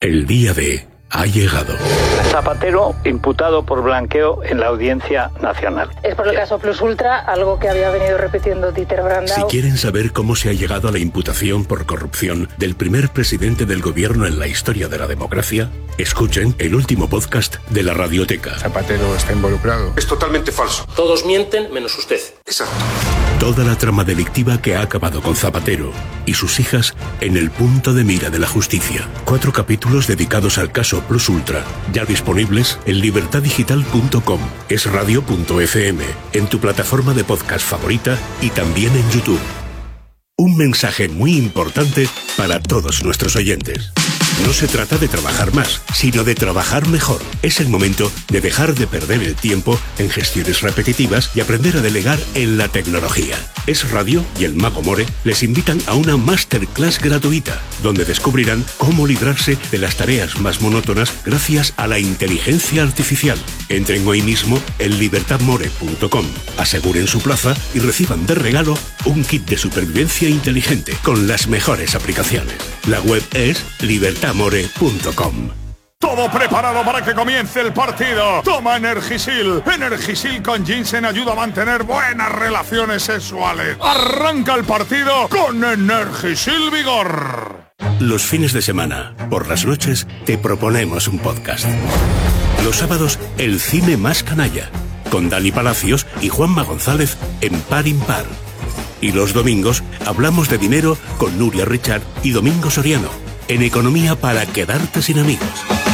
El día D ha llegado. Zapatero imputado por blanqueo en la Audiencia Nacional. Es por el caso Plus Ultra, algo que había venido repitiendo Dieter Brandau. Si quieren saber cómo se ha llegado a la imputación por corrupción del primer presidente del gobierno en la historia de la democracia, escuchen el último podcast de la Radioteca. Zapatero está involucrado. Es totalmente falso. Todos mienten menos usted. Exacto. Toda la trama delictiva que ha acabado con Zapatero y sus hijas en el punto de mira de la justicia. 4 capítulos dedicados al caso Plus Ultra, ya disponibles en libertadigital.com, esradio.fm, en tu plataforma de podcast favorita y también en YouTube. Un mensaje muy importante para todos nuestros oyentes. No se trata de trabajar más, sino de trabajar mejor. Es el momento de dejar de perder el tiempo en gestiones repetitivas y aprender a delegar en la tecnología. Es Radio y el Mago More les invitan a una masterclass gratuita, donde descubrirán cómo librarse de las tareas más monótonas gracias a la inteligencia artificial. Entren hoy mismo en libertadmore.com, aseguren su plaza y reciban de regalo un kit de supervivencia inteligente con las mejores aplicaciones. La web es libertadmore.com. Todo preparado para que comience el partido. Toma Energisil. Energisil con ginseng ayuda a mantener buenas relaciones sexuales. Arranca el partido con Energisil Vigor. Los fines de semana, por las noches, te proponemos un podcast. Los sábados, el cine más canalla, con Dani Palacios y Juanma González en Par Impar. Y los domingos, hablamos de dinero con Nuria Richard y Domingo Soriano, en Economía para quedarte sin amigos.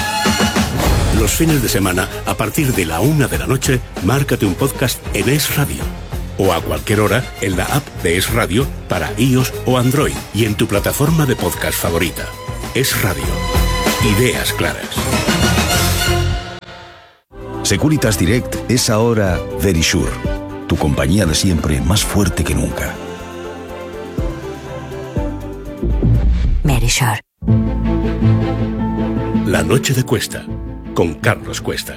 Los fines de semana, a partir de la 1 de la noche, márcate un podcast en Es Radio. O a cualquier hora en la app de Es Radio para iOS o Android y en tu plataforma de podcast favorita. Es Radio. Ideas claras. Securitas Direct es ahora Verisure, tu compañía de siempre más fuerte que nunca. Verisure. La noche de Cuesta, con Carlos Cuesta.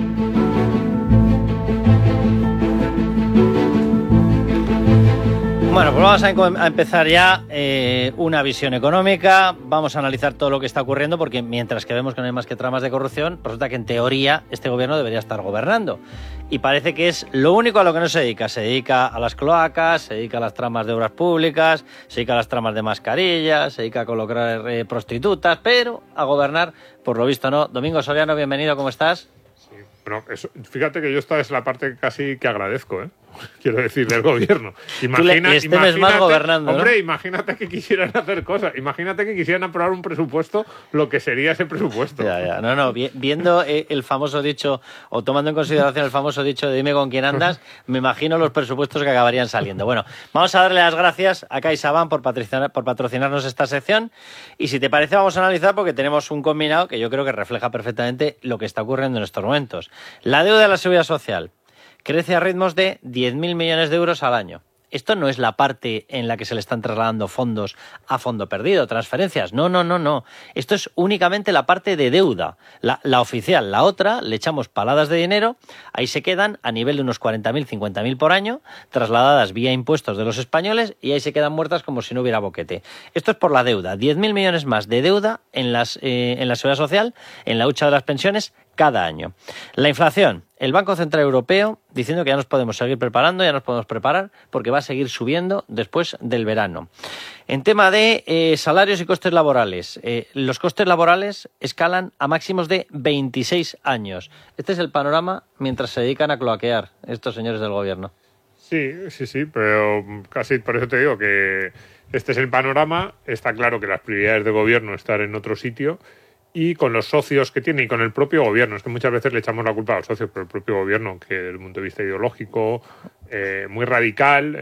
Bueno, pues vamos a empezar ya una visión económica. Vamos a analizar todo lo que está ocurriendo, porque mientras que vemos que no hay más que tramas de corrupción, resulta que en teoría este gobierno debería estar gobernando. Y parece que es lo único a lo que no se dedica. Se dedica a las cloacas, se dedica a las tramas de obras públicas, se dedica a las tramas de mascarillas, se dedica a colocar prostitutas, pero a gobernar, por lo visto no. Domingo Soriano, bienvenido, ¿cómo estás? Sí, bueno, fíjate que yo esta es la parte casi que agradezco, quiero decir, del gobierno. Imagínate más gobernando, ¿no? Hombre, imagínate que quisieran hacer cosas. Imagínate que quisieran aprobar un presupuesto, lo que sería ese presupuesto. Ya. No. Viendo el famoso dicho, o tomando en consideración el famoso dicho de dime con quién andas, me imagino los presupuestos que acabarían saliendo. Bueno, vamos a darle las gracias a CaixaBank por patrocinarnos esta sección. Y si te parece, vamos a analizar, porque tenemos un combinado que yo creo que refleja perfectamente lo que está ocurriendo en estos momentos. La deuda de la Seguridad Social crece a ritmos de 10.000 millones de euros al año. Esto no es la parte en la que se le están trasladando fondos a fondo perdido, transferencias. No. Esto es únicamente la parte de deuda, la oficial. La otra, le echamos paladas de dinero, ahí se quedan a nivel de unos 40.000, 50.000 por año, trasladadas vía impuestos de los españoles, y ahí se quedan muertas como si no hubiera boquete. Esto es por la deuda. 10.000 millones más de deuda en la Seguridad Social, en la hucha de las pensiones, cada año. La inflación. El Banco Central Europeo diciendo que ya nos podemos seguir preparando, ya nos podemos preparar, porque va a seguir subiendo después del verano. En tema de salarios y costes laborales, los costes laborales escalan a máximos de 26 años. Este es el panorama mientras se dedican a cloaquear estos señores del gobierno. Sí, pero casi por eso te digo que este es el panorama. Está claro que las prioridades de gobierno están en otro sitio, y con los socios que tiene y con el propio gobierno. Es que muchas veces le echamos la culpa a los socios, pero el propio gobierno, que desde el punto de vista ideológico, muy radical,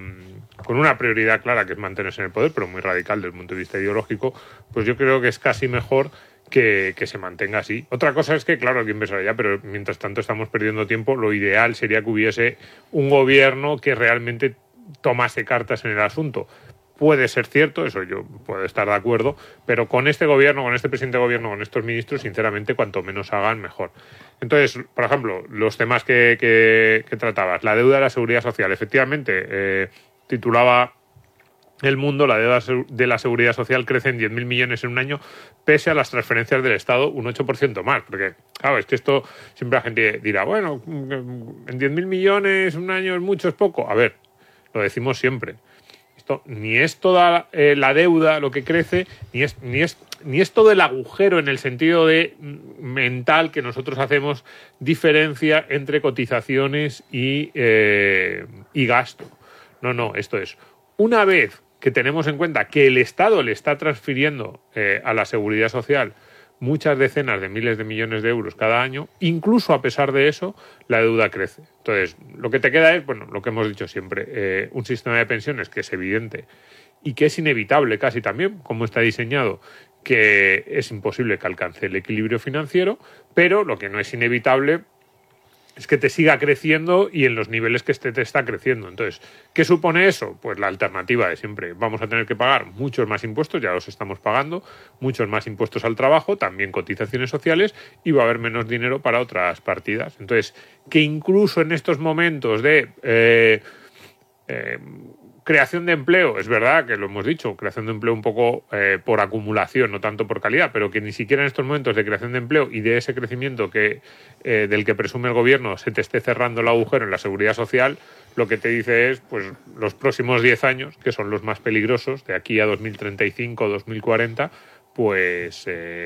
con una prioridad clara que es mantenerse en el poder, pero muy radical desde el punto de vista ideológico, pues yo creo que es casi mejor que se mantenga así. Otra cosa es que, claro, hay que empezar ya, pero mientras tanto estamos perdiendo tiempo. Lo ideal sería que hubiese un gobierno que realmente tomase cartas en el asunto. Puede ser cierto, eso yo puedo estar de acuerdo, pero con este gobierno, con este presidente de gobierno, con estos ministros, sinceramente, cuanto menos hagan, mejor. Entonces, por ejemplo, los temas que tratabas, la deuda de la Seguridad Social, efectivamente, titulaba el mundo, la deuda de la Seguridad Social crece en 10.000 millones en un año, pese a las transferencias del Estado un 8% más. Porque, claro, es que esto siempre la gente dirá, bueno, en 10.000 millones un año es mucho, es poco. A ver, lo decimos siempre. Esto ni es toda la deuda lo que crece, ni es todo el agujero en el sentido de mental que nosotros hacemos diferencia entre cotizaciones y gasto. No, esto es, una vez que tenemos en cuenta que el Estado le está transfiriendo a la Seguridad Social muchas decenas de miles de millones de euros cada año, incluso a pesar de eso, la deuda crece. Entonces, lo que te queda es, bueno, lo que hemos dicho siempre, un sistema de pensiones que es evidente y que es inevitable casi también, como está diseñado, que es imposible que alcance el equilibrio financiero, pero lo que no es inevitable es que te siga creciendo y en los niveles que te está creciendo. Entonces, ¿qué supone eso? Pues la alternativa de siempre. Vamos a tener que pagar muchos más impuestos, ya los estamos pagando, muchos más impuestos al trabajo, también cotizaciones sociales, y va a haber menos dinero para otras partidas. Entonces, que incluso en estos momentos de creación de empleo, es verdad que lo hemos dicho, creación de empleo un poco por acumulación, no tanto por calidad, pero que ni siquiera en estos momentos de creación de empleo y de ese crecimiento del que presume el gobierno se te esté cerrando el agujero en la seguridad social, lo que te dice es, pues, los próximos 10 años, que son los más peligrosos, de aquí a 2035 o 2040, pues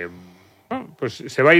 se va a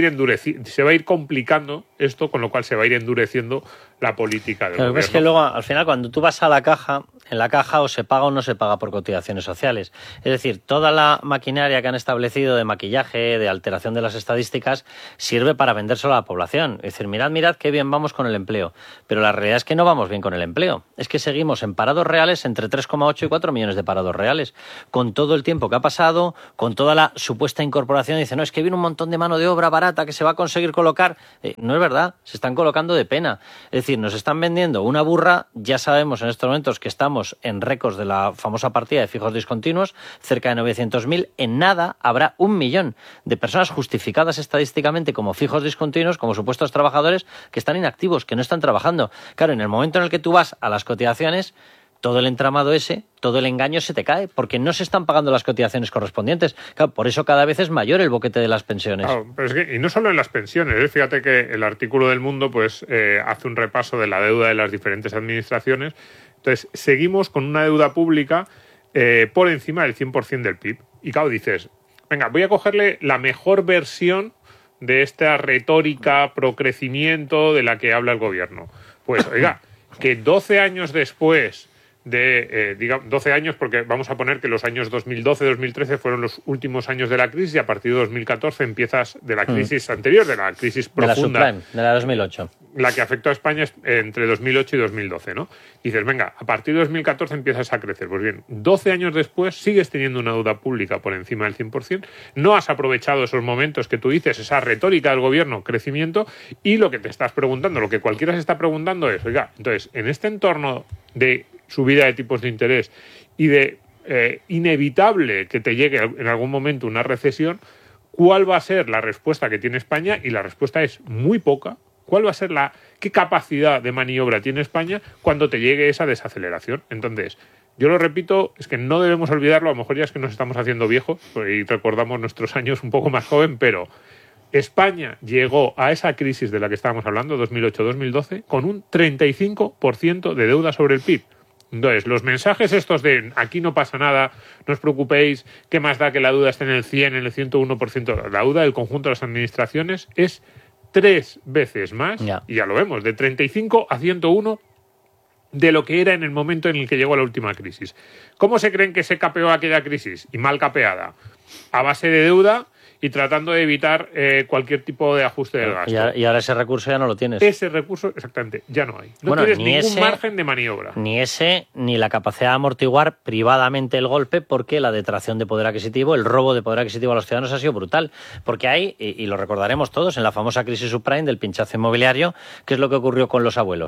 ir complicando esto, con lo cual se va a ir endureciendo la política del gobierno. Es que luego, al final, cuando tú vas a la caja, en la caja o se paga o no se paga por cotizaciones sociales. Es decir, toda la maquinaria que han establecido de maquillaje, de alteración de las estadísticas, sirve para vendérselo a la población. Es decir, mirad qué bien vamos con el empleo. Pero la realidad es que no vamos bien con el empleo. Es que seguimos en parados reales entre 3,8 y 4 millones de parados reales. Con todo el tiempo que ha pasado, con toda la supuesta incorporación, dice, no, es que viene un montón de mano de obra barata que se va a conseguir colocar. No es verdad, se están colocando de pena. Es decir, nos están vendiendo una burra. Ya sabemos en estos momentos que estamos en récords de la famosa partida de fijos discontinuos, cerca de 900.000. En nada habrá 1 millón de personas justificadas estadísticamente como fijos discontinuos, como supuestos trabajadores que están inactivos, que no están trabajando. Claro, en el momento en el que tú vas a las cotizaciones, todo el entramado ese, todo el engaño se te cae, porque no se están pagando las cotizaciones correspondientes. Claro, por eso cada vez es mayor el boquete de las pensiones. Claro, pero es que, y no solo en las pensiones, fíjate que el artículo del Mundo pues hace un repaso de la deuda de las diferentes administraciones. Entonces, seguimos con una deuda pública por encima del 100% del PIB. Y claro, dices, venga, voy a cogerle la mejor versión de esta retórica pro crecimiento de la que habla el gobierno. Pues, oiga, que 12 años después digamos 12 años, porque vamos a poner que los años 2012-2013 fueron los últimos años de la crisis, y a partir de 2014 empiezas de la crisis anterior, de la crisis profunda. De la subprime, de la 2008. La que afectó a España entre 2008 y 2012, ¿no? Dices, venga, a partir de 2014 empiezas a crecer. Pues bien, 12 años después sigues teniendo una deuda pública por encima del 100%, no has aprovechado esos momentos que tú dices, esa retórica del gobierno, crecimiento, y lo que te estás preguntando, lo que cualquiera se está preguntando es, oiga, entonces, en este entorno de subida de tipos de interés y de inevitable que te llegue en algún momento una recesión, ¿cuál va a ser la respuesta que tiene España? Y la respuesta es muy poca. ¿Cuál va a ser qué capacidad de maniobra tiene España cuando te llegue esa desaceleración? Entonces, yo lo repito, es que no debemos olvidarlo, a lo mejor ya es que nos estamos haciendo viejos y recordamos nuestros años un poco más joven, pero España llegó a esa crisis de la que estábamos hablando, 2008-2012, con un 35% de deuda sobre el PIB. Entonces, los mensajes estos de aquí no pasa nada, no os preocupéis, ¿qué más da que la deuda esté en el 100, en el 101%? La deuda del conjunto de las administraciones es 3 veces más, y ya lo vemos, de 35 a 101 de lo que era en el momento en el que llegó la última crisis. ¿Cómo se creen que se capeó aquella crisis? Y mal capeada. A base de deuda y tratando de evitar cualquier tipo de ajuste del gasto. Y ahora ese recurso ya no lo tienes. Ese recurso, exactamente, ya no hay. No tienes ningún margen de maniobra. Ni la capacidad de amortiguar privadamente el golpe, porque la detracción de poder adquisitivo, el robo de poder adquisitivo a los ciudadanos ha sido brutal. Porque hay, y lo recordaremos todos, en la famosa crisis subprime del pinchazo inmobiliario, ¿qué es lo que ocurrió con los abuelos?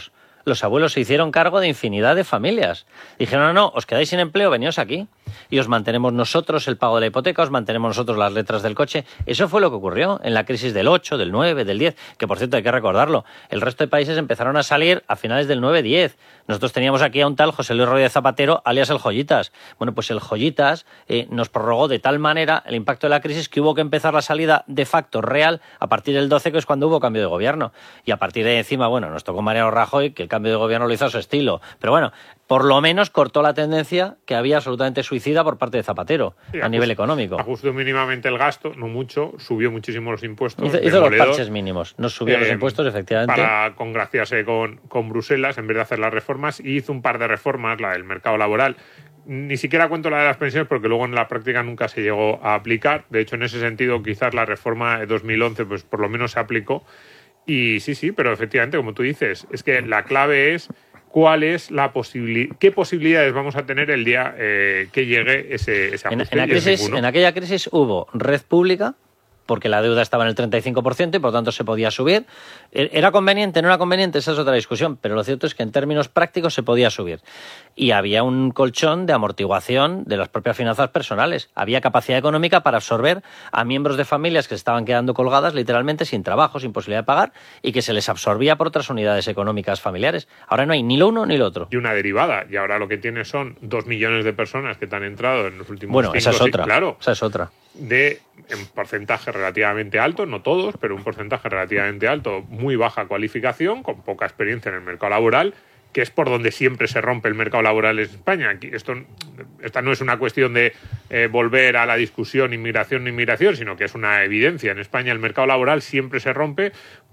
los abuelos se hicieron cargo de infinidad de familias. Dijeron, no, os quedáis sin empleo, veníos aquí y os mantenemos nosotros el pago de la hipoteca, os mantenemos nosotros las letras del coche. Eso fue lo que ocurrió en la crisis del 8, del 9, del 10, que por cierto hay que recordarlo. El resto de países empezaron a salir a finales del 9-10. Nosotros teníamos aquí a un tal José Luis Rodríguez Zapatero, alias el Joyitas. Bueno, pues el Joyitas nos prorrogó de tal manera el impacto de la crisis que hubo que empezar la salida de facto real a partir del 12, que es cuando hubo cambio de gobierno. Y a partir de ahí encima, bueno, nos tocó Mariano Rajoy, que el cambio de gobierno lo hizo a su estilo. Pero bueno, por lo menos cortó la tendencia que había absolutamente suicida por parte de Zapatero, sí, a nivel económico. Ajustó mínimamente el gasto, no mucho, subió muchísimo los impuestos. Hizo los parches mínimos, no subió los impuestos, efectivamente. Para congraciarse con Bruselas, en vez de hacer las reformas, y hizo un par de reformas, la del mercado laboral. Ni siquiera cuento la de las pensiones porque luego en la práctica nunca se llegó a aplicar. De hecho, en ese sentido, quizás la reforma de 2011 pues por lo menos se aplicó. Y sí, pero efectivamente, como tú dices, es que la clave es cuál es qué posibilidades vamos a tener el día que llegue ese ajuste. En aquella crisis hubo red pública, porque la deuda estaba en el 35% y por lo tanto se podía subir. ¿Era conveniente? ¿No era conveniente? Esa es otra discusión, pero lo cierto es que en términos prácticos se podía subir. Y había un colchón de amortiguación de las propias finanzas personales. Había capacidad económica para absorber a miembros de familias que se estaban quedando colgadas literalmente sin trabajo, sin posibilidad de pagar, y que se les absorbía por otras unidades económicas familiares. Ahora no hay ni lo uno ni lo otro. Y una derivada. Y ahora lo que tienes son 2 millones de personas que te han entrado en los últimos 5 Bueno, esa es otra. Claro. Esa es otra. En porcentaje relativamente alto, no todos, pero un porcentaje relativamente alto, muy baja cualificación, con poca experiencia en el mercado laboral, que es por donde siempre se rompe el mercado laboral en España. Aquí, esta no es una cuestión de volver a la discusión inmigración, no inmigración, sino que es una evidencia. En España el mercado laboral siempre se rompe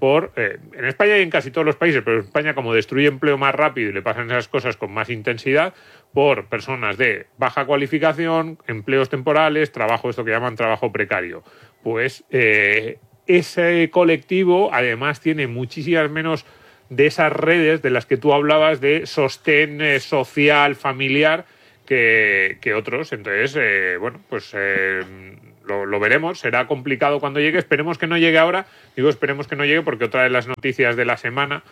en España y en casi todos los países, pero en España, como destruye empleo más rápido y le pasan esas cosas con más intensidad, por personas de baja cualificación, empleos temporales, esto que llaman trabajo precario. Pues ese colectivo además tiene muchísimas menos de esas redes de las que tú hablabas de sostén social, familiar, que otros. Entonces, lo veremos. Será complicado cuando llegue. Esperemos que no llegue ahora. Digo, esperemos que no llegue porque otra de las noticias de la semana...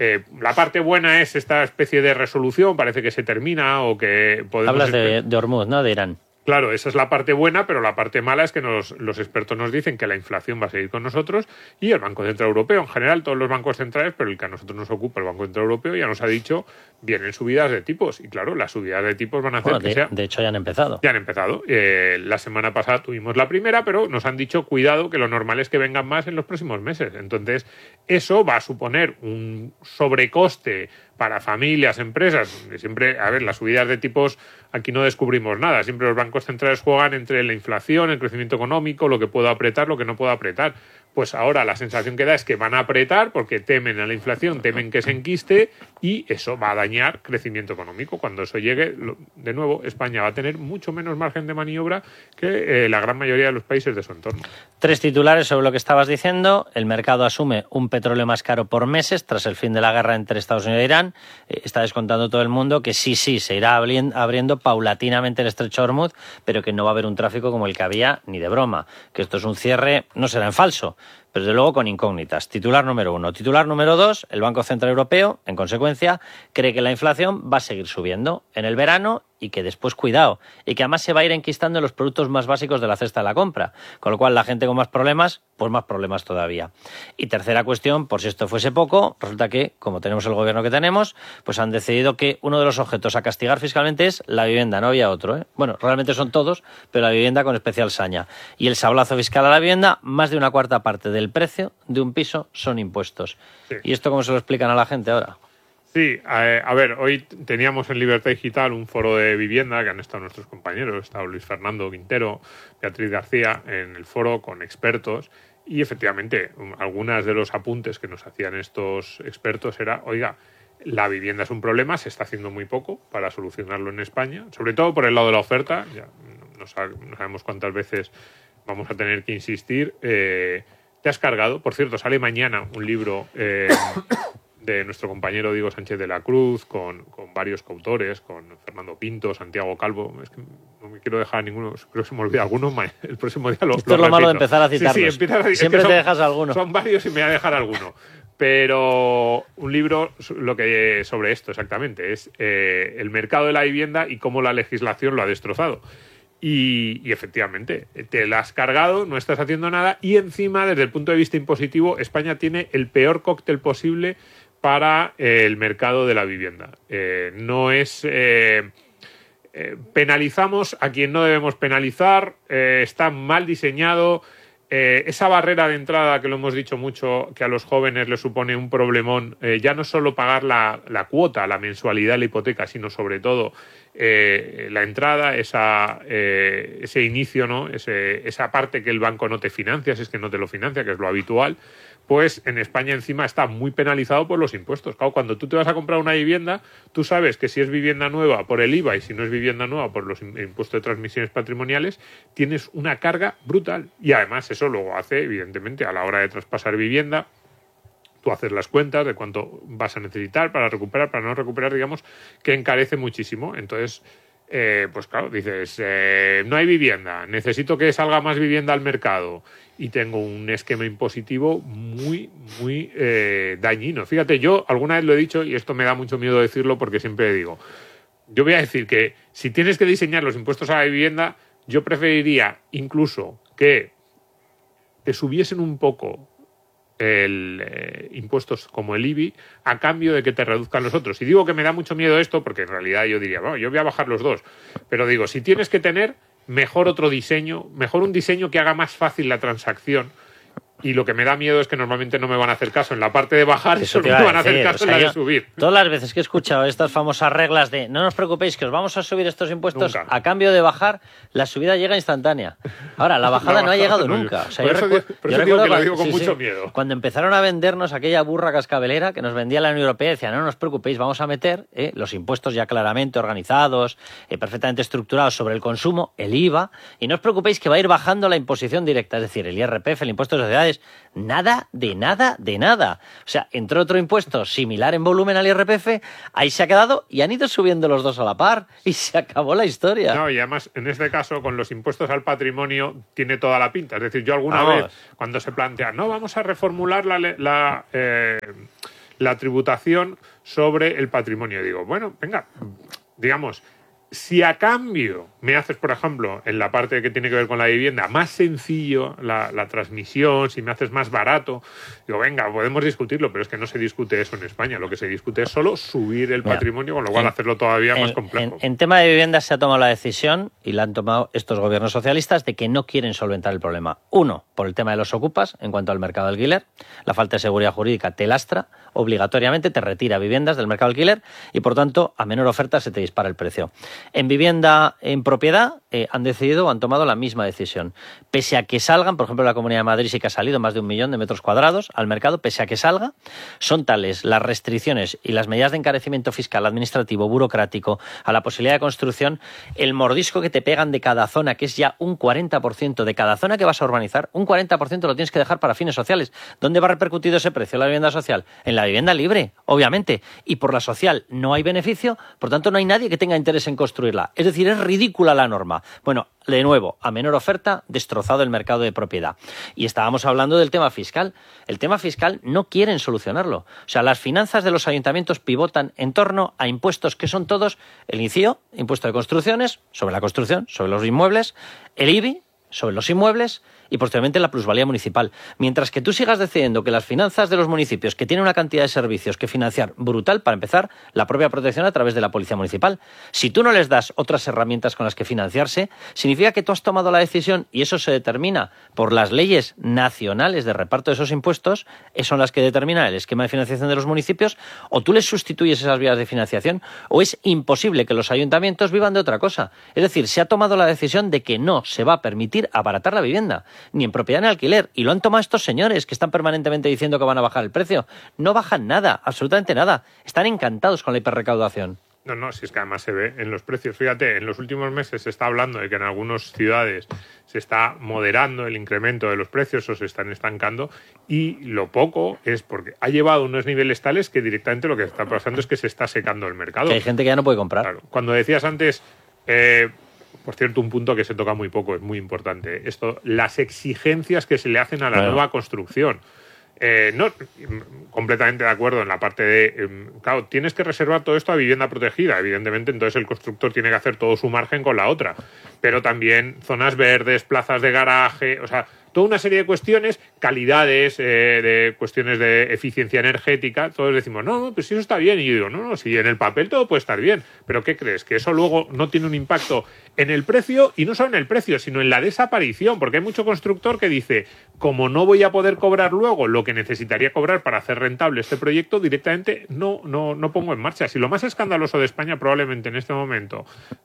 la parte buena es esta especie de resolución, parece que se termina o que podemos... Hablas de Hormuz, ¿no? De Irán. Claro, esa es la parte buena, pero la parte mala es que los expertos nos dicen que la inflación va a seguir con nosotros y el Banco Central Europeo, en general todos los bancos centrales, pero el que a nosotros nos ocupa, el Banco Central Europeo, ya nos ha dicho, vienen subidas de tipos. Y claro, las subidas de tipos van a hacer de hecho, ya han empezado. Ya han empezado. La semana pasada tuvimos la primera, pero nos han dicho, cuidado, que lo normal es que vengan más en los próximos meses. Entonces, eso va a suponer un sobrecoste para familias, empresas. Siempre, las subidas de tipos, aquí no descubrimos nada. Siempre los bancos centrales juegan entre la inflación, el crecimiento económico, lo que puedo apretar, lo que no puedo apretar. Pues ahora la sensación que da es que van a apretar porque temen a la inflación, temen que se enquiste y eso va a dañar crecimiento económico. Cuando eso llegue, de nuevo, España va a tener mucho menos margen de maniobra que la gran mayoría de los países de su entorno. 3 titulares sobre lo que estabas diciendo. El mercado asume un petróleo más caro por meses tras el fin de la guerra entre Estados Unidos e Irán. Está descontando todo el mundo que sí, se irá abriendo paulatinamente el estrecho de Hormuz, pero que no va a haber un tráfico como el que había ni de broma. Que esto es un cierre, no será en falso, pero desde luego con incógnitas. Titular número 1. Titular número 2, el Banco Central Europeo, en consecuencia, cree que la inflación va a seguir subiendo en el verano y que después, cuidado, y que además se va a ir enquistando en los productos más básicos de la cesta de la compra, con lo cual la gente con más problemas, pues más problemas todavía. Y tercera cuestión, por si esto fuese poco, resulta que, como tenemos el gobierno que tenemos, pues han decidido que uno de los objetos a castigar fiscalmente es la vivienda, no había otro, ¿eh? Bueno, realmente son todos, pero la vivienda con especial saña. Y el sablazo fiscal a la vivienda, más de una cuarta parte del precio de un piso son impuestos. Sí. ¿Y esto cómo se lo explican a la gente ahora? Sí, hoy teníamos en Libertad Digital un foro de vivienda que han estado nuestros compañeros, estado Luis Fernando Quintero, Beatriz García, en el foro con expertos y efectivamente algunas de los apuntes que nos hacían estos expertos era, oiga, la vivienda es un problema, se está haciendo muy poco para solucionarlo en España, sobre todo por el lado de la oferta, ya no sabemos cuántas veces vamos a tener que insistir. Te has cargado, por cierto, sale mañana un libro... de nuestro compañero Diego Sánchez de la Cruz, con varios coautores, con Fernando Pinto, Santiago Calvo. Es que no me quiero dejar ninguno, creo que se me olvida alguno. El próximo día Esto es lo malo de empezar a citarlos. Sí, siempre te dejas alguno. Son varios y me voy a dejar alguno. Pero un libro lo que sobre esto exactamente es el mercado de la vivienda y cómo la legislación lo ha destrozado. Y efectivamente, te la has cargado, no estás haciendo nada y encima, desde el punto de vista impositivo, España tiene el peor cóctel posible para el mercado de la vivienda. No es... penalizamos a quien no debemos penalizar, está mal diseñado. Esa barrera de entrada, que lo hemos dicho mucho, que a los jóvenes les supone un problemón, ya no solo pagar la cuota, la mensualidad de la hipoteca, sino sobre todo la entrada, ese inicio, ¿no? Esa parte que el banco no te financia, si es que no te lo financia, que es lo habitual, pues en España encima está muy penalizado por los impuestos. Claro, cuando tú te vas a comprar una vivienda, tú sabes que si es vivienda nueva por el IVA y si no es vivienda nueva por los impuestos de transmisiones patrimoniales, tienes una carga brutal. Y además eso luego hace, evidentemente, a la hora de traspasar vivienda, tú haces las cuentas de cuánto vas a necesitar para recuperar, para no recuperar, digamos, que encarece muchísimo. Entonces, pues claro, dices, no hay vivienda, necesito que salga más vivienda al mercado y tengo un esquema impositivo muy, muy dañino. Fíjate, yo alguna vez lo he dicho y esto me da mucho miedo decirlo porque siempre digo, yo voy a decir que si tienes que diseñar los impuestos a la vivienda, yo preferiría incluso que te subiesen un poco impuestos como el IBI a cambio de que te reduzcan los otros. Y digo que me da mucho miedo esto porque en realidad yo diría, bueno, yo voy a bajar los dos. Pero digo, si tienes que tener, mejor otro diseño, mejor un diseño que haga más fácil la transacción. Y lo que me da miedo es que normalmente no me van a hacer caso en la parte de bajar, eso no me van a hacer caso en la de subir. Todas las veces que he escuchado estas famosas reglas de no nos preocupéis que os vamos a subir estos impuestos nunca. A cambio de bajar, la subida llega instantánea. Ahora, la bajada no ha llegado nunca. O sea, por eso digo que lo digo con mucho miedo. Cuando empezaron a vendernos aquella burra cascabelera que nos vendía la Unión Europea, decían, no os preocupéis, vamos a meter los impuestos ya claramente organizados, perfectamente estructurados sobre el consumo, el IVA, y no os preocupéis que va a ir bajando la imposición directa, es decir, el IRPF, el impuesto de sociedades. Nada, de nada, de nada. O sea, entró otro impuesto similar en volumen al IRPF, ahí se ha quedado y han ido subiendo los dos a la par y se acabó la historia. No, y además, en este caso, con los impuestos al patrimonio, tiene toda la pinta. Es decir, yo alguna vez, cuando se plantea, no, vamos a reformular la tributación sobre el patrimonio, digo, bueno, venga, digamos, si a cambio me haces, por ejemplo, en la parte que tiene que ver con la vivienda, más sencillo la transmisión, si me haces más barato, digo, venga, podemos discutirlo, pero es que no se discute eso en España. Lo que se discute es solo subir el patrimonio, con lo cual hacerlo todavía más complejo. En tema de vivienda se ha tomado la decisión, y la han tomado estos gobiernos socialistas, de que no quieren solventar el problema. Uno, por el tema de los ocupas, en cuanto al mercado de alquiler. La falta de seguridad jurídica te lastra, obligatoriamente te retira viviendas del mercado de alquiler, y por tanto, a menor oferta se te dispara el precio. En vivienda en propiedad han decidido o han tomado la misma decisión. Pese a que salgan, por ejemplo, la Comunidad de Madrid sí que ha salido más de 1 millón de metros cuadrados al mercado, pese a que salga, son tales las restricciones y las medidas de encarecimiento fiscal, administrativo, burocrático, a la posibilidad de construcción, el mordisco que te pegan de cada zona, que es ya un 40% de cada zona que vas a urbanizar, un 40% lo tienes que dejar para fines sociales. ¿Dónde va repercutido ese precio la vivienda social? En la vivienda libre, obviamente. Y por la social no hay beneficio, por tanto no hay nadie que tenga interés en construirla. Es decir, es ridícula la norma. Bueno, de nuevo, a menor oferta, destrozado el mercado de propiedad. Y estábamos hablando del tema fiscal. El tema fiscal no quieren solucionarlo. O sea, las finanzas de los ayuntamientos pivotan en torno a impuestos que son todos el ICIO, impuesto de construcciones, sobre la construcción, sobre los inmuebles, el IBI, sobre los inmuebles, y posteriormente la plusvalía municipal. Mientras que tú sigas decidiendo que las finanzas de los municipios, que tienen una cantidad de servicios que financiar brutal, para empezar, la propia protección a través de la policía municipal, si tú no les das otras herramientas con las que financiarse, significa que tú has tomado la decisión, y eso se determina por las leyes nacionales de reparto de esos impuestos, son las que determinan el esquema de financiación de los municipios, o tú les sustituyes esas vías de financiación, o es imposible que los ayuntamientos vivan de otra cosa. Es decir, se ha tomado la decisión de que no se va a permitir abaratar la vivienda, ni en propiedad ni en alquiler, y lo han tomado estos señores que están permanentemente diciendo que van a bajar el precio. No bajan nada, absolutamente nada. Están encantados con la hiperrecaudación. No, si es que además se ve en los precios. Fíjate, en los últimos meses se está hablando de que en algunas ciudades se está moderando el incremento de los precios o se están estancando, y lo poco es porque ha llevado unos niveles tales que directamente lo que está pasando es que se está secando el mercado. Que hay gente que ya no puede comprar. Claro. Cuando decías antes... por cierto, un punto que se toca muy poco, es muy importante. Las exigencias que se le hacen a la nueva construcción. No, completamente de acuerdo en la parte de, claro, tienes que reservar todo esto a vivienda protegida, evidentemente, entonces el constructor tiene que hacer todo su margen con la otra, pero también zonas verdes, plazas de garaje, o sea, toda una serie de cuestiones, calidades, de cuestiones de eficiencia energética. Todos decimos, no, pues eso está bien. Y yo digo, no, si en el papel todo puede estar bien. Pero ¿qué crees? Que eso luego no tiene un impacto en el precio, y no solo en el precio, sino en la desaparición. Porque hay mucho constructor que dice, como no voy a poder cobrar luego lo que necesitaría cobrar para hacer rentable este proyecto, directamente no pongo en marcha. Si lo más escandaloso de España probablemente en este momento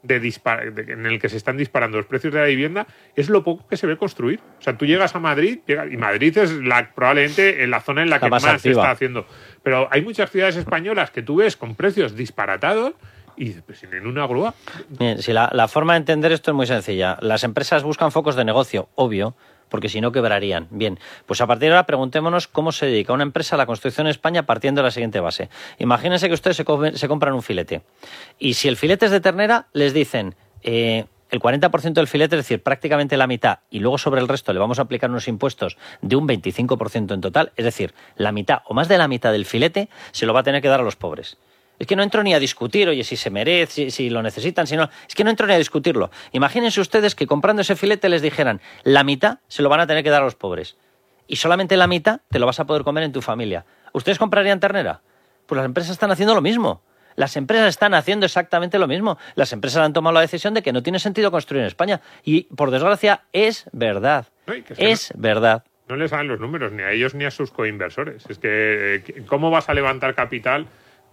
en el que se están disparando los precios de la vivienda es lo poco que se ve construir. O sea, tú llegas a Madrid, y Madrid es probablemente la zona en la que más se está haciendo. Pero hay muchas ciudades españolas que tú ves con precios disparatados y pues, sin una grúa. Bien, si la forma de entender esto es muy sencilla. Las empresas buscan focos de negocio, obvio, porque si no quebrarían. Bien, pues a partir de ahora preguntémonos cómo se dedica una empresa a la construcción en España partiendo de la siguiente base. Imagínense que ustedes se compran un filete. Y si el filete es de ternera, les dicen... el 40% del filete, es decir, prácticamente la mitad, y luego sobre el resto le vamos a aplicar unos impuestos de un 25% en total, es decir, la mitad o más de la mitad del filete se lo va a tener que dar a los pobres. Es que no entro ni a discutir, oye, si se merece, si lo necesitan, si no... Es que no entro ni a discutirlo. Imagínense ustedes que comprando ese filete les dijeran, la mitad se lo van a tener que dar a los pobres. Y solamente la mitad te lo vas a poder comer en tu familia. ¿Ustedes comprarían ternera? Pues las empresas están haciendo lo mismo. Las empresas están haciendo exactamente lo mismo. Las empresas han tomado la decisión de que no tiene sentido construir en España. Y, por desgracia, es verdad. Verdad. No les dan los números ni a ellos ni a sus coinversores. Es que, ¿cómo vas a levantar capital?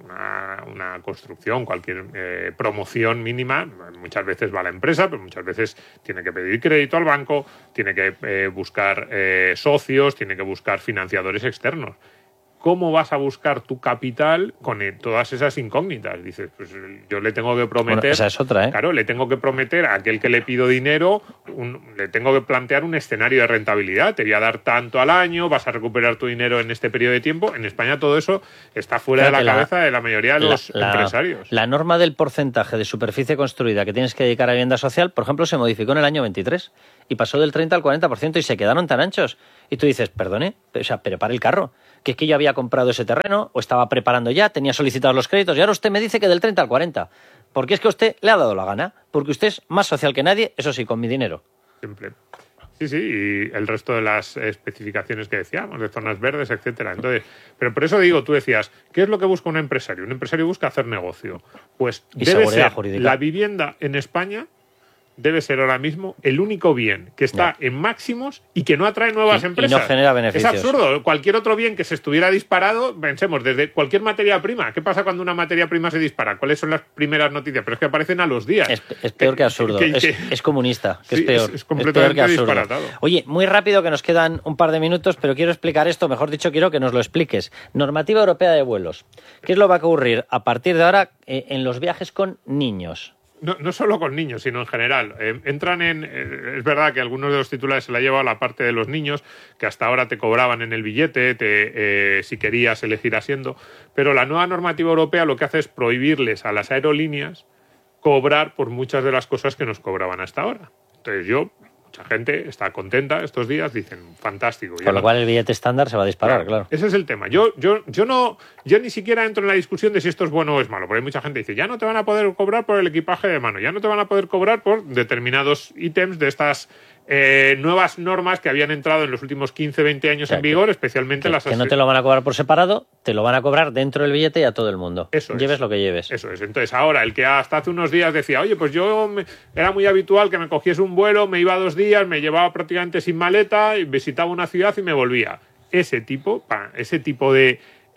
Una construcción, cualquier promoción mínima, muchas veces va a la empresa, pero muchas veces tiene que pedir crédito al banco, tiene que buscar socios, tiene que buscar financiadores externos. ¿Cómo vas a buscar tu capital con todas esas incógnitas? Dices, pues yo le tengo que prometer... Bueno, esa es otra, ¿eh? Claro, le tengo que prometer a aquel que le pido dinero, le tengo que plantear un escenario de rentabilidad. Te voy a dar tanto al año, vas a recuperar tu dinero en este periodo de tiempo. En España todo eso está fuera de la cabeza de la mayoría de los empresarios. La norma del porcentaje de superficie construida que tienes que dedicar a vivienda social, por ejemplo, se modificó en el año 23 y pasó del 30 al 40% y se quedaron tan anchos. Y tú dices, perdone, o sea, pero para el carro, que es que yo había comprado ese terreno o estaba preparando ya, tenía solicitados los créditos y ahora usted me dice que del 30 al 40. Porque es que a usted le ha dado la gana, porque usted es más social que nadie, eso sí, con mi dinero. Siempre. Sí, y el resto de las especificaciones que decíamos, de zonas verdes, etcétera. Entonces, pero por eso digo, tú decías, ¿qué es lo que busca un empresario? Un empresario busca hacer negocio. Pues debe ser jurídica. La vivienda en España debe ser ahora mismo el único bien que está en máximos y que no atrae nuevas empresas. Y no genera beneficios. Es absurdo. Cualquier otro bien que se estuviera disparado, pensemos, desde cualquier materia prima. ¿Qué pasa cuando una materia prima se dispara? ¿Cuáles son las primeras noticias? Pero es que aparecen a los días. Es peor que absurdo. Es comunista, que sí, es peor. Es completamente peor que disparatado. Oye, muy rápido, que nos quedan un par de minutos, pero quiero explicar esto, mejor dicho, quiero que nos lo expliques. Normativa Europea de Vuelos. ¿Qué es lo que va a ocurrir a partir de ahora en los viajes con niños? No solo con niños, sino en general. Entran es verdad que algunos de los titulares se la ha llevado la parte de los niños, que hasta ahora te cobraban en el billete, si querías elegir asiento, pero la nueva normativa europea lo que hace es prohibirles a las aerolíneas cobrar por muchas de las cosas que nos cobraban hasta ahora. Entonces mucha gente está contenta estos días, dicen, fantástico. Con lo cual el billete estándar se va a disparar, claro. Ese es el tema. Yo ni siquiera entro en la discusión de si esto es bueno o es malo, porque hay mucha gente que dice, ya no te van a poder cobrar por el equipaje de mano, ya no te van a poder cobrar por determinados ítems de estas nuevas normas que habían entrado en los últimos 15, 20 años en vigor, especialmente las... Que no te lo van a cobrar por separado, te lo van a cobrar dentro del billete y a todo el mundo. Eso lleves lo que lleves. Eso es. Entonces ahora, el que hasta hace unos días decía, oye, pues era muy habitual que me cogiese un vuelo, me iba 2 días, me llevaba prácticamente sin maleta, y visitaba una ciudad y me volvía. Ese tipo de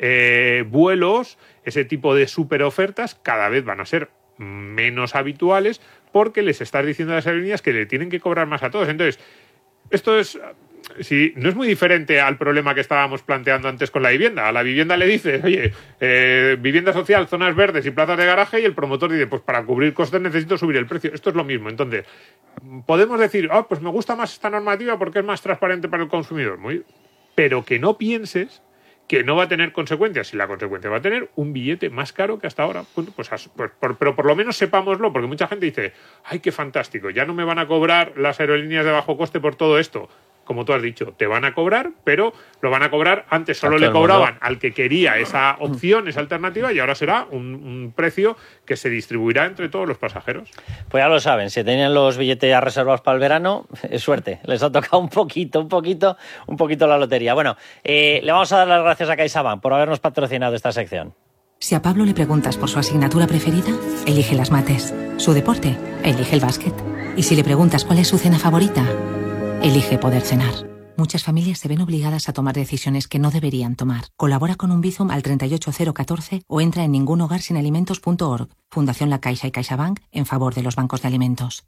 vuelos, ese tipo de superofertas cada vez van a ser menos habituales, porque les estás diciendo a las aerolíneas que le tienen que cobrar más a todos. Entonces, esto es... Sí, no es muy diferente al problema que estábamos planteando antes con la vivienda. A la vivienda le dices, oye, vivienda social, zonas verdes y plazas de garaje, y el promotor dice, pues para cubrir costes necesito subir el precio. Esto es lo mismo. Entonces, podemos decir, pues me gusta más esta normativa porque es más transparente para el consumidor. Pero que no pienses que no va a tener consecuencias. Si la consecuencia va a tener un billete más caro que hasta ahora. Pero por lo menos sepámoslo, porque mucha gente dice, ¡ay, qué fantástico! Ya no me van a cobrar las aerolíneas de bajo coste por todo esto. como tú has dicho, te van a cobrar, pero lo van a cobrar. Antes solo le cobraban al que quería esa opción, esa alternativa, y ahora será un precio que se distribuirá entre todos los pasajeros. Pues ya lo saben, si tenían los billetes ya reservados para el verano, es suerte, les ha tocado un poquito la lotería. Bueno, le vamos a dar las gracias a CaixaBank por habernos patrocinado esta sección. Si a Pablo le preguntas por su asignatura preferida, elige las mates. Su deporte, elige el básquet. Y si le preguntas cuál es su cena favorita, elige poder cenar. Muchas familias se ven obligadas a tomar decisiones que no deberían tomar. Colabora con un Bizum al 38014 o entra en ningunhogarsinalimentos.org. Fundación La Caixa y CaixaBank en favor de los bancos de alimentos.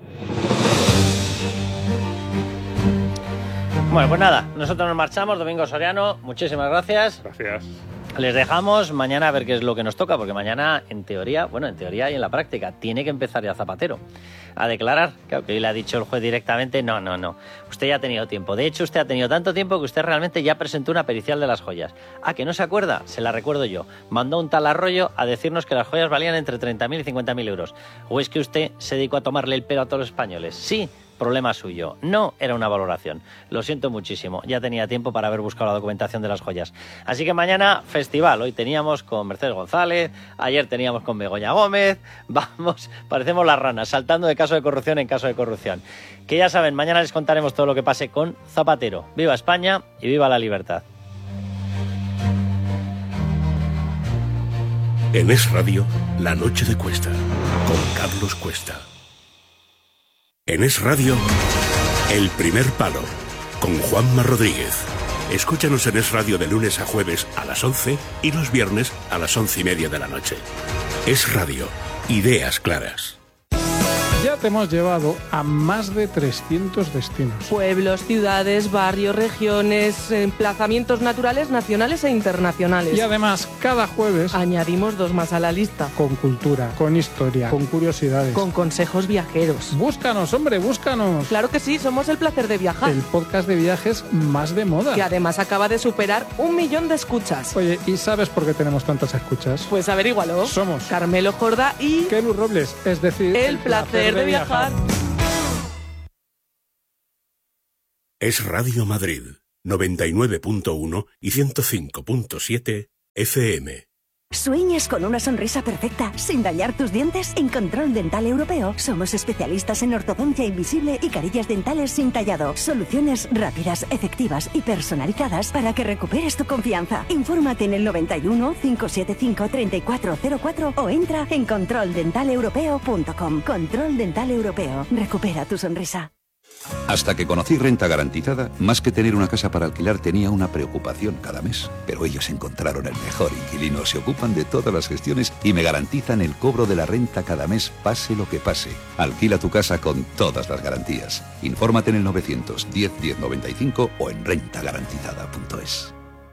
Bueno, pues nada, nosotros nos marchamos. Domingo Soriano, muchísimas gracias. Gracias. Les dejamos mañana a ver qué es lo que nos toca, porque mañana, en teoría y en la práctica, tiene que empezar ya Zapatero a declarar. Claro, que hoy le ha dicho el juez directamente, no. Usted ya ha tenido tiempo. De hecho, usted ha tenido tanto tiempo que usted realmente ya presentó una pericial de las joyas. ¿Ah, que no se acuerda? Se la recuerdo yo. Mandó un tal Arroyo a decirnos que las joyas valían entre 30.000 y 50.000 euros. ¿O es que usted se dedicó a tomarle el pelo a todos los españoles? Sí. Problema suyo. No era una valoración. Lo siento muchísimo. Ya tenía tiempo para haber buscado la documentación de las joyas. Así que mañana, festival. Hoy teníamos con Mercedes González, ayer teníamos con Begoña Gómez. Vamos, parecemos las ranas, saltando de caso de corrupción en caso de corrupción. Que ya saben, mañana les contaremos todo lo que pase con Zapatero. ¡Viva España y viva la libertad! En Es Radio, La Noche de Cuesta, con Carlos Cuesta. En Es Radio, El Primer Palo, con Juanma Rodríguez. Escúchanos en Es Radio de lunes a jueves a las 11 y los viernes a las 11:30 de la noche. Es Radio, ideas claras. Ya te hemos llevado a más de 300 destinos. Pueblos, ciudades, barrios, regiones, emplazamientos naturales, nacionales e internacionales. Y además, cada jueves añadimos 2 más a la lista. Con cultura, con historia, con curiosidades. Con consejos viajeros. Búscanos, hombre, búscanos. Claro que sí, somos El Placer de Viajar. El podcast de viajes más de moda. Que además acaba de superar 1 millón de escuchas. Oye, ¿y sabes por qué tenemos tantas escuchas? Pues averígualo. Somos Carmelo Jordá y Kenu Robles, es decir, El Placer de Viajar. Es Radio Madrid, 99.1 y 105.7 FM. ¿Sueñas con una sonrisa perfecta sin dañar tus dientes? En Control Dental Europeo somos especialistas en ortodoncia invisible y carillas dentales sin tallado. Soluciones rápidas, efectivas y personalizadas para que recuperes tu confianza. Infórmate en el 91 575 3404 o entra en controldentaleuropeo.com. Control Dental Europeo. Recupera tu sonrisa. Hasta que conocí Renta Garantizada, más que tener una casa para alquilar tenía una preocupación cada mes. Pero ellos encontraron el mejor inquilino, se ocupan de todas las gestiones y me garantizan el cobro de la renta cada mes, pase lo que pase. Alquila tu casa con todas las garantías. Infórmate en el 910 1095 o en rentagarantizada.es.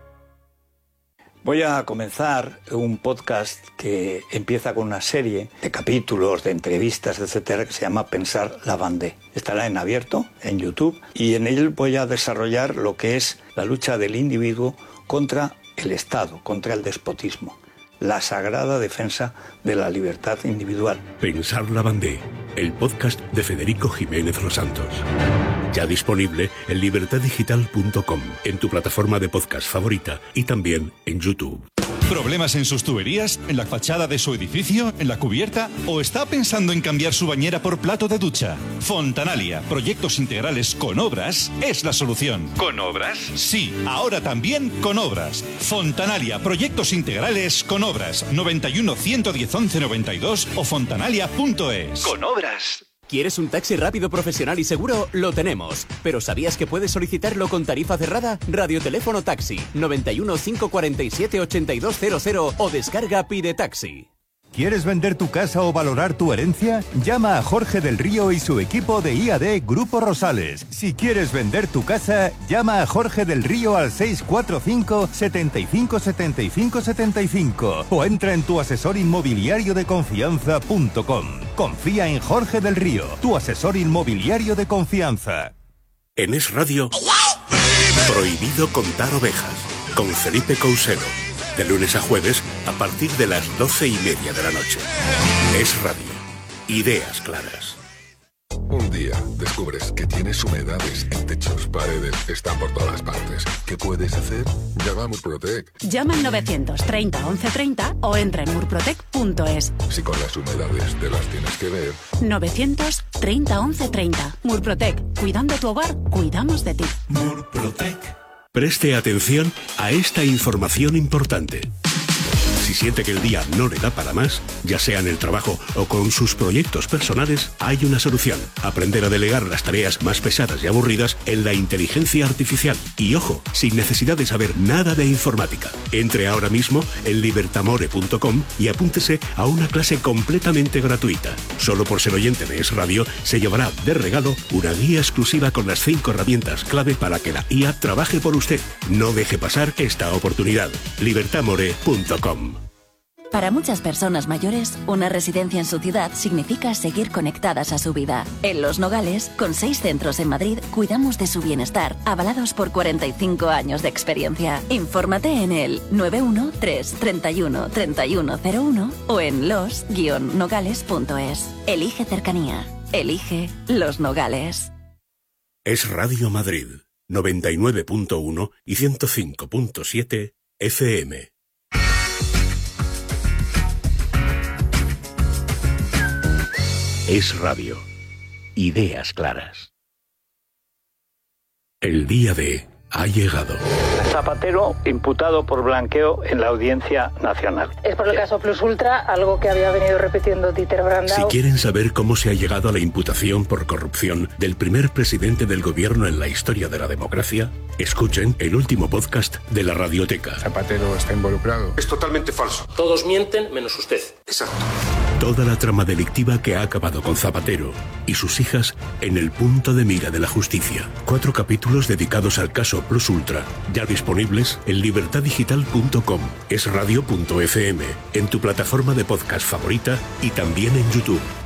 Voy a comenzar un podcast que empieza con una serie de capítulos, de entrevistas, etcétera, que se llama Pensar la Vendée. Estará en abierto, en YouTube, y en él voy a desarrollar lo que es la lucha del individuo contra el Estado, contra el despotismo, la sagrada defensa de la libertad individual. Pensar la Vendée, el podcast de Federico Jiménez Los Santos. Ya disponible en libertaddigital.com, en tu plataforma de podcast favorita y también en YouTube. ¿Problemas en sus tuberías? ¿En la fachada de su edificio? ¿En la cubierta? ¿O está pensando en cambiar su bañera por plato de ducha? Fontanalia, proyectos integrales con obras, es la solución. ¿Con obras? Sí, ahora también con obras. Fontanalia, proyectos integrales con obras. 91 110 11 92 o fontanalia.es. Con obras. ¿Quieres un taxi rápido, profesional y seguro? Lo tenemos. ¿Pero sabías que puedes solicitarlo con tarifa cerrada? Radioteléfono Taxi 91 547 8200 o descarga Pide Taxi. ¿Quieres vender tu casa o valorar tu herencia? Llama a Jorge del Río y su equipo de IAD Grupo Rosales. Si quieres vender tu casa, llama a Jorge del Río al 645 75 75 75 o entra en tuasesorinmobiliariodeconfianza.com. Confía en Jorge del Río, tu asesor inmobiliario de confianza. En Es Radio, Prohibido contar ovejas, con Felipe Cousero. De lunes a jueves, a partir de las 12:30 de la noche. Es Radio. Ideas claras. Un día descubres que tienes humedades en techos, paredes, están por todas partes. ¿Qué puedes hacer? Llama a Murprotec. Llama al 930 1130 o entra en murprotec.es. Si con las humedades te las tienes que ver. 930 1130. Murprotec. Cuidando tu hogar, cuidamos de ti. Murprotec. Preste atención a esta información importante. Si siente que el día no le da para más, ya sea en el trabajo o con sus proyectos personales, hay una solución. Aprender a delegar las tareas más pesadas y aburridas en la inteligencia artificial. Y ojo, sin necesidad de saber nada de informática. Entre ahora mismo en libertamore.com y apúntese a una clase completamente gratuita. Solo por ser oyente de Es Radio, se llevará de regalo una guía exclusiva con las 5 herramientas clave para que la IA trabaje por usted. No deje pasar esta oportunidad. libertamore.com. Para muchas personas mayores, una residencia en su ciudad significa seguir conectadas a su vida. En Los Nogales, con 6 centros en Madrid, cuidamos de su bienestar, avalados por 45 años de experiencia. Infórmate en el 913 31 3101 o en los-nogales.es. Elige cercanía. Elige Los Nogales. Es Radio Madrid, 99.1 y 105.7 FM. Es Radio. Ideas claras. El día D ha llegado. Zapatero imputado por blanqueo en la Audiencia Nacional. Es por el caso Plus Ultra, algo que había venido repitiendo Dieter Brandau. Si quieren saber cómo se ha llegado a la imputación por corrupción del primer presidente del gobierno en la historia de la democracia, escuchen el último podcast de la Radioteca. Zapatero está involucrado. Es totalmente falso. Todos mienten menos usted. Exacto. Toda la trama delictiva que ha acabado con Zapatero y sus hijas en el punto de mira de la justicia. 4 capítulos dedicados al caso Plus Ultra, ya disponibles en libertadigital.com, esradio.fm, en tu plataforma de podcast favorita y también en YouTube.